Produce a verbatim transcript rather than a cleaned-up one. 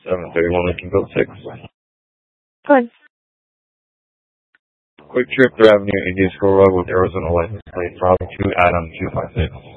seven thirty-one Lincoln Go six. Good. Quick Trip Drive near Indian School Road with Arizona license plate Bravo two Adam two five six.